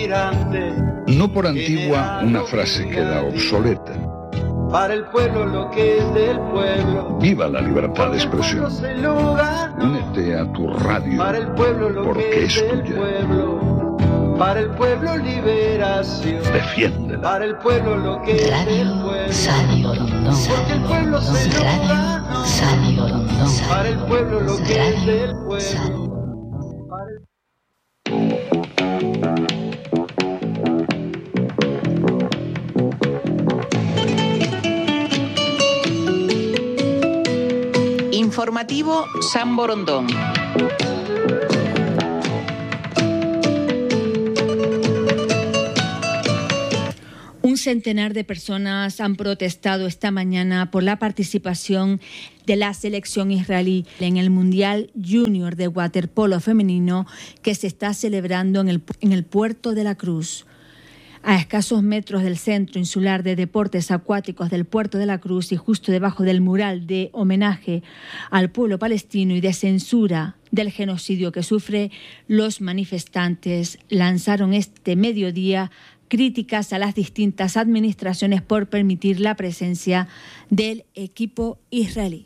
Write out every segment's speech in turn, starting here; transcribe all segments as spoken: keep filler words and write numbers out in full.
almirante. No por antigua, una frase queda obsoleta. Para el pueblo lo que es del pueblo. Viva la libertad de expresión. Únete a tu radio, para el pueblo lo porque que es, es del tuya. Pueblo. Para el pueblo liberación. Defiéndela. Para el pueblo lo que es del pueblo. Radio Rondón. Porque el pueblo se lo ganó. Radio Rondón. Para el pueblo lo que Radio es del pueblo. Informativo San Borondón. Un centenar de personas han protestado esta mañana por la participación de la selección israelí en el Mundial Junior de waterpolo femenino que se está celebrando en el, en el Puerto de la Cruz. A escasos metros del Centro Insular de Deportes Acuáticos del Puerto de la Cruz y justo debajo del mural de homenaje al pueblo palestino y de censura del genocidio que sufre, los manifestantes lanzaron este mediodía críticas a las distintas administraciones por permitir la presencia del equipo israelí.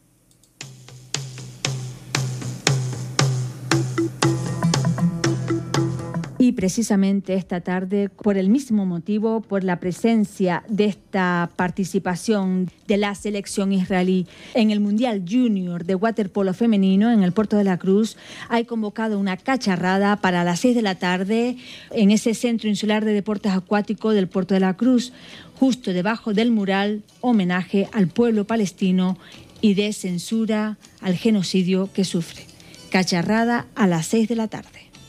Y precisamente esta tarde, por el mismo motivo, por la presencia de esta participación de la selección israelí en el Mundial Junior de waterpolo femenino en el Puerto de la Cruz, hay convocado una cacharrada para las seis de la tarde en ese Centro Insular de Deportes Acuáticos del Puerto de la Cruz, justo debajo del mural homenaje al pueblo palestino y de censura al genocidio que sufre. Cacharrada a las seis de la tarde.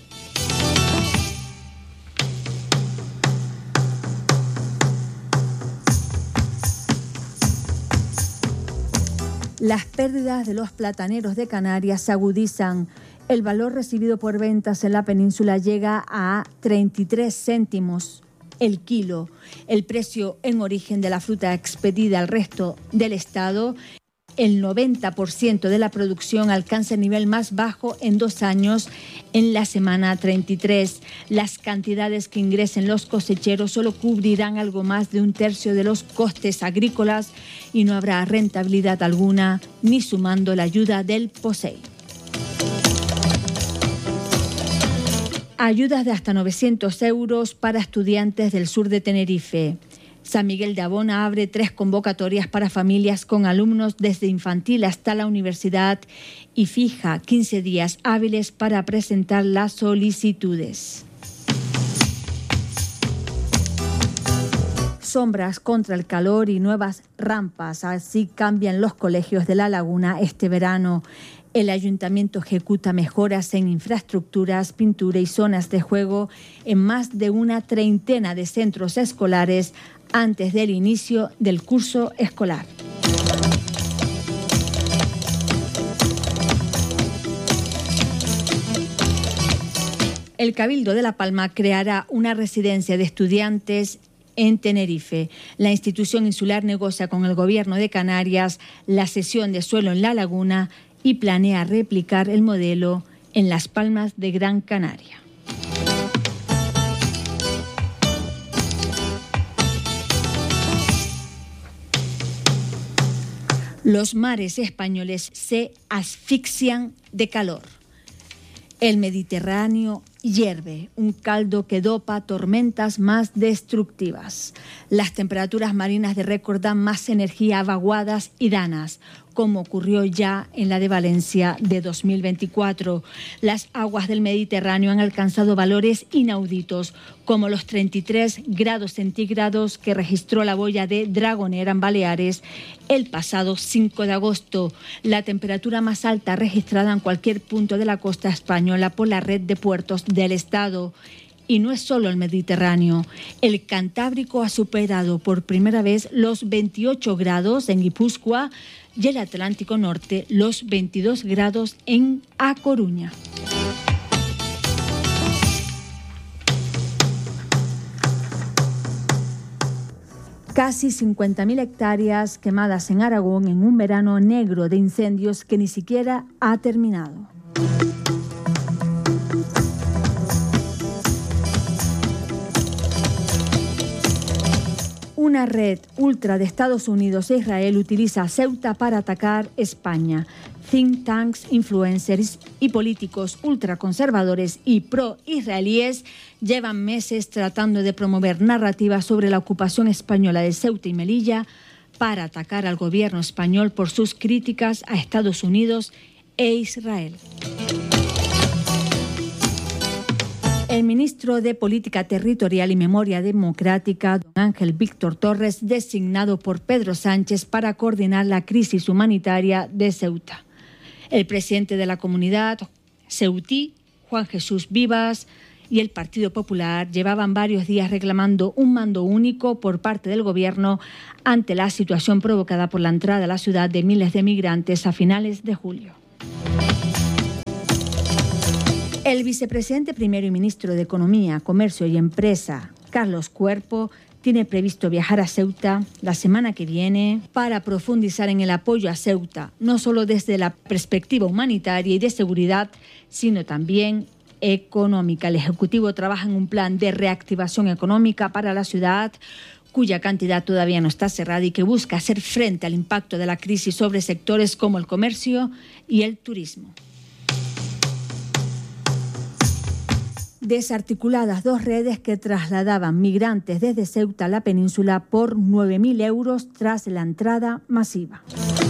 Las pérdidas de los plataneros de Canarias se agudizan. El valor recibido por ventas en la península llega a treinta y tres céntimos el kilo. El precio en origen de la fruta expedida al resto del estado, el noventa por ciento de la producción alcanza el nivel más bajo en dos años en la semana treinta y tres. Las cantidades que ingresen los cosecheros solo cubrirán algo más de un tercio de los costes agrícolas y no habrá rentabilidad alguna, ni sumando la ayuda del POSEI. Ayudas de hasta novecientos euros para estudiantes del sur de Tenerife. San Miguel de Abona abre tres convocatorias para familias con alumnos desde infantil hasta la universidad y fija quince días hábiles para presentar las solicitudes. Sombras contra el calor y nuevas rampas, así cambian los colegios de La Laguna este verano. El ayuntamiento ejecuta mejoras en infraestructuras, pintura y zonas de juego en más de una treintena de centros escolares antes del inicio del curso escolar. El Cabildo de La Palma creará una residencia de estudiantes en Tenerife. La institución insular negocia con el Gobierno de Canarias la cesión de suelo en La Laguna y planea replicar el modelo en Las Palmas de Gran Canaria. Los mares españoles se asfixian de calor. El Mediterráneo hierve, un caldo que dopa tormentas más destructivas. Las temperaturas marinas de récord dan más energía a vaguadas y danas, como ocurrió ya en la de Valencia de dos mil veinticuatro. Las aguas del Mediterráneo han alcanzado valores inauditos, como los treinta y tres grados centígrados que registró la boya de Dragonera en Baleares el pasado cinco de agosto, la temperatura más alta registrada en cualquier punto de la costa española por la red de puertos del Estado. Y no es solo el Mediterráneo. El Cantábrico ha superado por primera vez los veintiocho grados en Guipúzcoa y el Atlántico Norte los veintidós grados en A Coruña. Casi cincuenta mil hectáreas quemadas en Aragón en un verano negro de incendios que ni siquiera ha terminado. Una red ultra de Estados Unidos e Israel utiliza Ceuta para atacar España. Think tanks, influencers y políticos ultraconservadores y pro-israelíes llevan meses tratando de promover narrativas sobre la ocupación española de Ceuta y Melilla para atacar al gobierno español por sus críticas a Estados Unidos e Israel. El ministro de Política Territorial y Memoria Democrática, don Ángel Víctor Torres, designado por Pedro Sánchez para coordinar la crisis humanitaria de Ceuta. El presidente de la comunidad ceutí, Juan Jesús Vivas, y el Partido Popular llevaban varios días reclamando un mando único por parte del gobierno ante la situación provocada por la entrada a la ciudad de miles de migrantes a finales de julio. El vicepresidente primero y ministro de Economía, Comercio y Empresa, Carlos Cuerpo, tiene previsto viajar a Ceuta la semana que viene para profundizar en el apoyo a Ceuta, no solo desde la perspectiva humanitaria y de seguridad, sino también económica. El Ejecutivo trabaja en un plan de reactivación económica para la ciudad, cuya cantidad todavía no está cerrada y que busca hacer frente al impacto de la crisis sobre sectores como el comercio y el turismo. Desarticuladas dos redes que trasladaban migrantes desde Ceuta a la península por nueve mil euros tras la entrada masiva.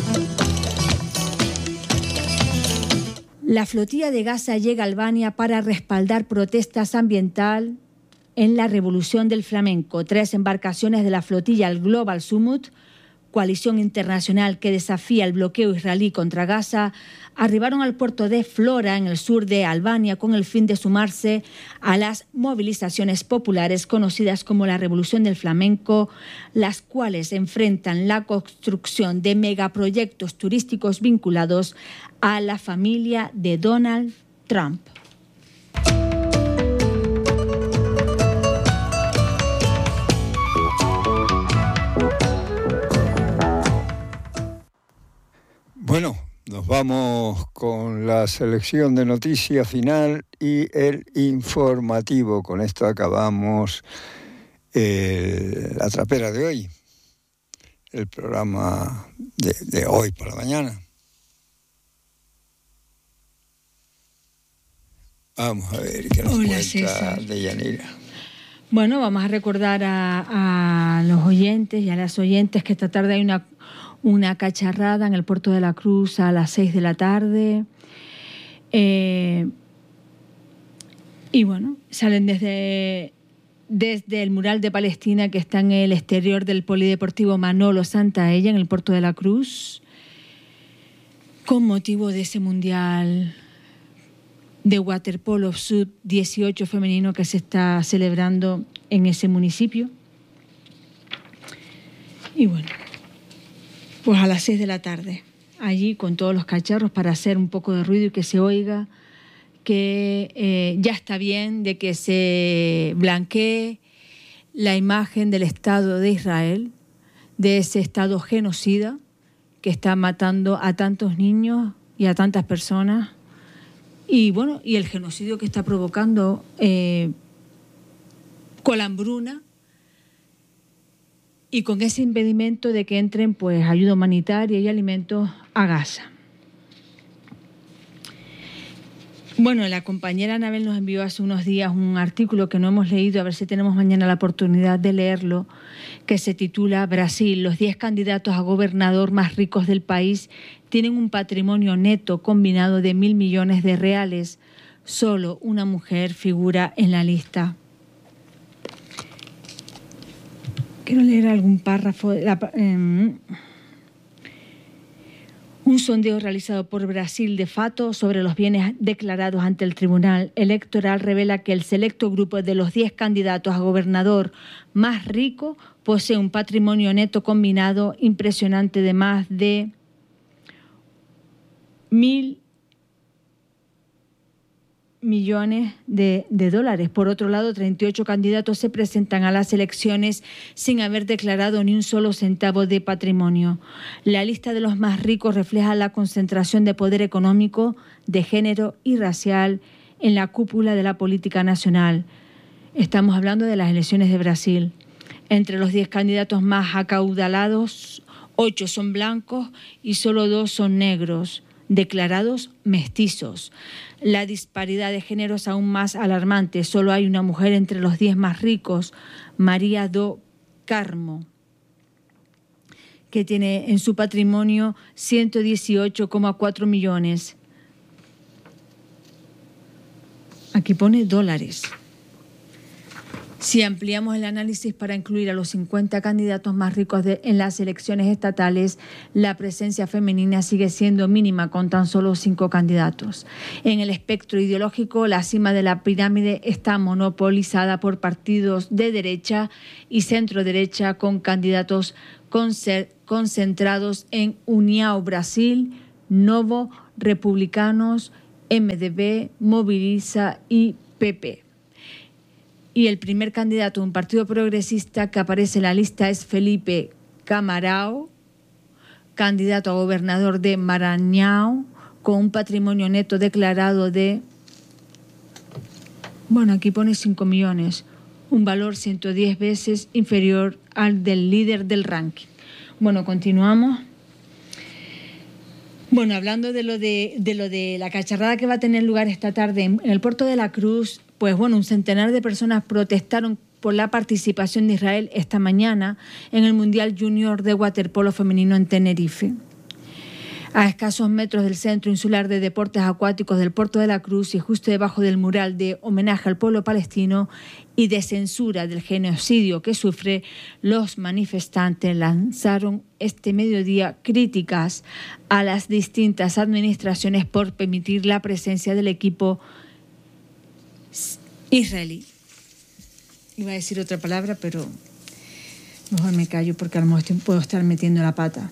La flotilla de Gaza llega a Albania para respaldar protestas ambientales en la Revolución del Flamenco. Tres embarcaciones de la flotilla el Global Summit, coalición internacional que desafía el bloqueo israelí contra Gaza, arribaron al puerto de Flora, en el sur de Albania, con el fin de sumarse a las movilizaciones populares conocidas como la Revolución del Flamenco, las cuales enfrentan la construcción de megaproyectos turísticos vinculados a la familia de Donald Trump. Bueno, nos vamos con la selección de noticias final y el informativo. Con esto acabamos eh, la trapera de hoy, el programa de, de hoy por la mañana. Vamos a ver qué nos Hola, cuenta César. Deyanira. Bueno, vamos a recordar a, a los oyentes y a las oyentes que esta tarde hay una, una cacharrada en el Puerto de la Cruz a las seis de la tarde. Eh, y bueno, salen desde, desde el mural de Palestina que está en el exterior del Polideportivo Manolo Santaella, en el Puerto de la Cruz, con motivo de ese mundial de waterpolo sub dieciocho femenino que se está celebrando en ese municipio. Y bueno, pues a las seis de la tarde, allí con todos los cacharros para hacer un poco de ruido y que se oiga que eh, ya está bien de que se blanquee la imagen del Estado de Israel, de ese Estado genocida que está matando a tantos niños y a tantas personas. Y bueno, y el genocidio que está provocando eh, con la hambruna y con ese impedimento de que entren pues ayuda humanitaria y alimentos a Gaza. Bueno, la compañera Anabel nos envió hace unos días un artículo que no hemos leído, a ver si tenemos mañana la oportunidad de leerlo, que se titula Brasil, los diez candidatos a gobernador más ricos del país tienen un patrimonio neto combinado de mil millones de reales. Solo una mujer figura en la lista. Quiero leer algún párrafo. De la, eh, un sondeo realizado por Brasil de Fato sobre los bienes declarados ante el Tribunal Electoral revela que el selecto grupo de los diez candidatos a gobernador más rico posee un patrimonio neto combinado impresionante de más de mil millones de, de dólares. Por otro lado, treinta y ocho candidatos se presentan a las elecciones sin haber declarado ni un solo centavo de patrimonio. La lista de los más ricos refleja la concentración de poder económico, de género y racial en la cúpula de la política nacional. Estamos hablando de las elecciones de Brasil. Entre los diez candidatos más acaudalados, ocho son blancos y solo dos son negros, declarados mestizos. La disparidad de género es aún más alarmante. Solo hay una mujer entre los diez más ricos, María do Carmo, que tiene en su patrimonio ciento dieciocho coma cuatro millones. Aquí pone dólares. Si ampliamos el análisis para incluir a los cincuenta candidatos más ricos de, en las elecciones estatales, la presencia femenina sigue siendo mínima con tan solo cinco candidatos. En el espectro ideológico, la cima de la pirámide está monopolizada por partidos de derecha y centro-derecha con candidatos concentrados en União Brasil, Novo, Republicanos, M D B, Moviliza y P P. Y el primer candidato de un partido progresista que aparece en la lista es Felipe Camarão, candidato a gobernador de Maranhão, con un patrimonio neto declarado de, bueno, aquí pone cinco millones, un valor ciento diez veces inferior al del líder del ranking. Bueno, continuamos. Bueno, hablando de lo de, de lo de la cacharrada que va a tener lugar esta tarde en, en el puerto de la Cruz, pues bueno, un centenar de personas protestaron por la participación de Israel esta mañana en el Mundial Junior de Waterpolo Femenino en Tenerife. A escasos metros del Centro Insular de Deportes Acuáticos del Puerto de la Cruz y justo debajo del mural de homenaje al pueblo palestino y de censura del genocidio que sufre, los manifestantes lanzaron este mediodía críticas a las distintas administraciones por permitir la presencia del equipo israelí. Iba a decir otra palabra, pero mejor me callo porque a lo mejor puedo estar metiendo la pata.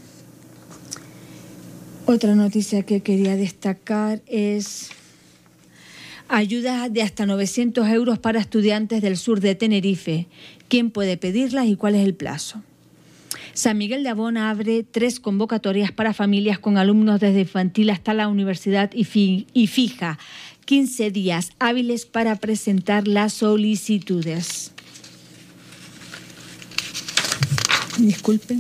Otra noticia que quería destacar es ayudas de hasta novecientos euros para estudiantes del sur de Tenerife. ¿Quién puede pedirlas y cuál es el plazo? San Miguel de Abona abre tres convocatorias para familias con alumnos desde infantil hasta la universidad y, fi- y fija quince días hábiles para presentar las solicitudes. Disculpen.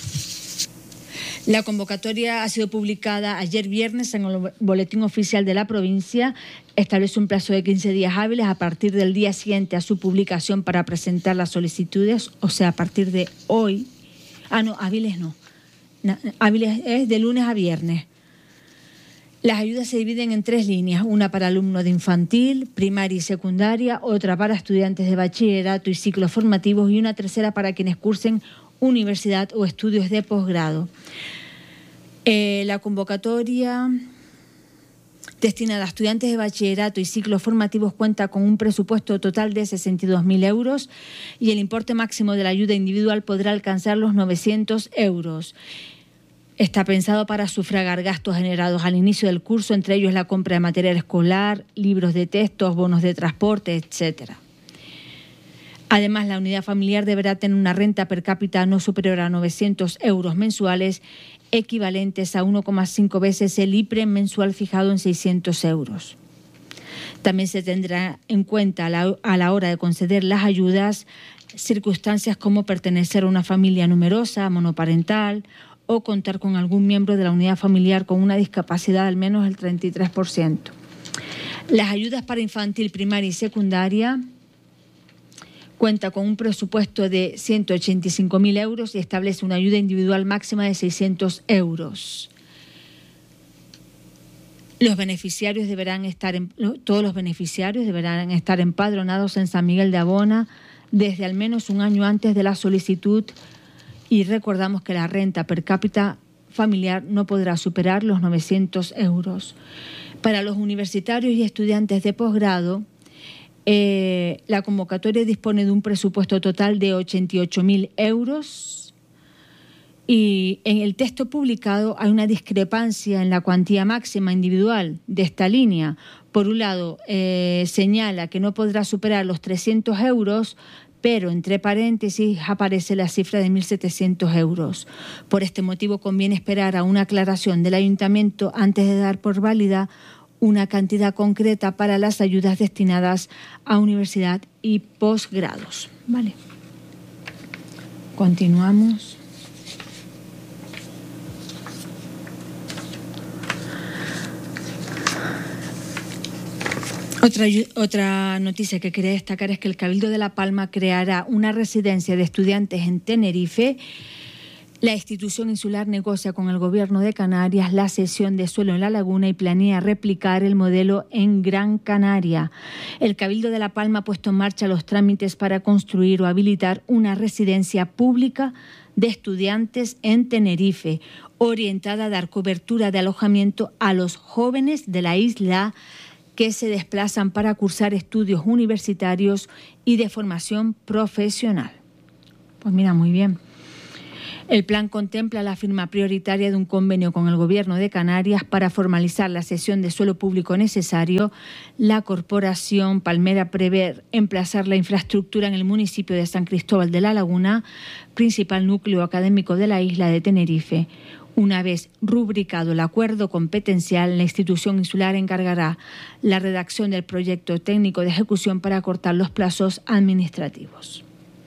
La convocatoria ha sido publicada ayer viernes en el Boletín Oficial de la provincia. Establece un plazo de quince días hábiles a partir del día siguiente a su publicación para presentar las solicitudes, o sea, a partir de hoy. Ah, no, hábiles no. Hábiles es de lunes a viernes. Las ayudas se dividen en tres líneas, una para alumnos de infantil, primaria y secundaria, otra para estudiantes de bachillerato y ciclos formativos y una tercera para quienes cursen universidad o estudios de posgrado. Eh, la convocatoria destinada a estudiantes de bachillerato y ciclos formativos cuenta con un presupuesto total de sesenta y dos mil euros y el importe máximo de la ayuda individual podrá alcanzar los novecientos euros. Está pensado para sufragar gastos generados al inicio del curso, entre ellos la compra de material escolar, libros de textos, bonos de transporte, etcétera. Además, la unidad familiar deberá tener una renta per cápita no superior a novecientos euros mensuales, equivalentes a uno coma cinco veces el I P R E mensual fijado en seiscientos euros. También se tendrá en cuenta a la, a la hora de conceder las ayudas circunstancias como pertenecer a una familia numerosa, monoparental o contar con algún miembro de la unidad familiar con una discapacidad al menos del treinta y tres por ciento. Las ayudas para infantil, primaria y secundaria cuenta con un presupuesto de ciento ochenta y cinco mil euros y establece una ayuda individual máxima de seiscientos euros. Los beneficiarios deberán estar en, todos los beneficiarios deberán estar empadronados en San Miguel de Abona desde al menos un año antes de la solicitud y recordamos que la renta per cápita familiar no podrá superar los novecientos euros. Para los universitarios y estudiantes de posgrado, Eh, la convocatoria dispone de un presupuesto total de ochenta y ocho mil euros y en el texto publicado hay una discrepancia en la cuantía máxima individual de esta línea. Por un lado, eh, señala que no podrá superar los trescientos euros, pero entre paréntesis aparece la cifra de mil setecientos euros. Por este motivo conviene esperar a una aclaración del ayuntamiento antes de dar por válida una cantidad concreta para las ayudas destinadas a universidad y posgrados. Vale. Continuamos. Otra, otra noticia que quería destacar es que el Cabildo de La Palma creará una residencia de estudiantes en Tenerife. La institución insular negocia con el Gobierno de Canarias la cesión de suelo en La Laguna y planea replicar el modelo en Gran Canaria. El Cabildo de La Palma ha puesto en marcha los trámites para construir o habilitar una residencia pública de estudiantes en Tenerife, orientada a dar cobertura de alojamiento a los jóvenes de la isla que se desplazan para cursar estudios universitarios y de formación profesional. Pues mira, muy bien. El plan contempla la firma prioritaria de un convenio con el Gobierno de Canarias para formalizar la cesión de suelo público necesario. La Corporación Palmera prevé emplazar la infraestructura en el municipio de San Cristóbal de la Laguna, principal núcleo académico de la isla de Tenerife. Una vez rubricado el acuerdo competencial, la institución insular encargará la redacción del proyecto técnico de ejecución para acortar los plazos administrativos.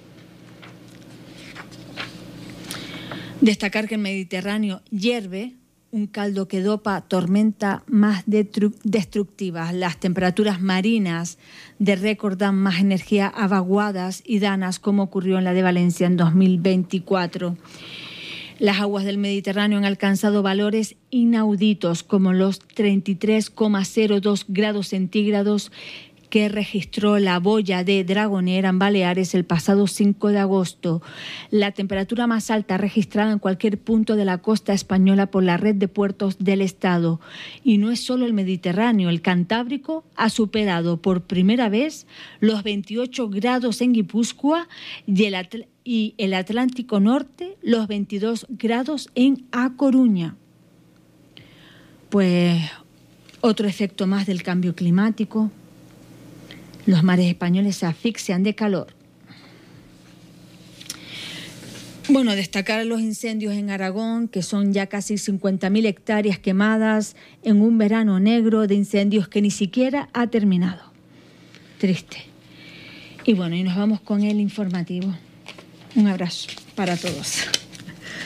Destacar que el Mediterráneo hierve, un caldo que dopa tormenta más destructivas. Las temperaturas marinas de récord dan más energía a vaguadas y danas, como ocurrió en la de Valencia en dos mil veinticuatro. Las aguas del Mediterráneo han alcanzado valores inauditos, como los treinta y tres coma cero dos grados centígrados que registró la boya de Dragonera en Baleares el pasado cinco de agosto. La temperatura más alta registrada en cualquier punto de la costa española por la red de puertos del Estado. Y no es solo el Mediterráneo, el Cantábrico ha superado por primera vez los veintiocho grados en Guipúzcoa y el, Atl- y el Atlántico Norte los veintidós grados en A Coruña. Pues otro efecto más del cambio climático. Los mares españoles se asfixian de calor. Bueno, destacar los incendios en Aragón, que son ya casi cincuenta mil hectáreas quemadas en un verano negro de incendios que ni siquiera ha terminado. Triste. Y bueno, y nos vamos con el informativo. Un abrazo para todos.